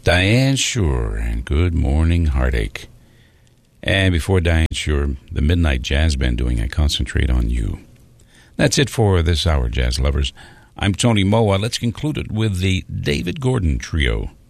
Diane Shure and Good Morning Heartache. And before Diane Shure, the Midnight Jazz Band doing I Concentrate on You. That's it for this hour, jazz lovers. I'm Tony Moa. Let's conclude it with the David Gordon Trio.